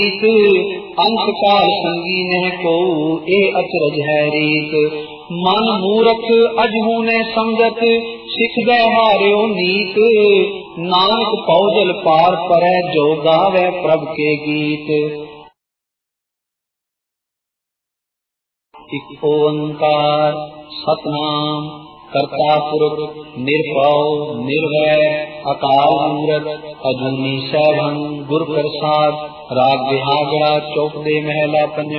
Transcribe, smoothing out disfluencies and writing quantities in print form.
अंत काल संगी नह को ए अचरज है रीत। मन मूरख अजहू ने संगत सिख गए हार्यो नीत। नानक पौजल पार परै जो गावे प्रभ के गीत। इक ओंकार सतनाम करता पुरख निरभव निर्वैर अकाल मूरत अजूनी सैभं गुर प्रसाद। राग बिहागड़ा चौक दे महला पंजवा।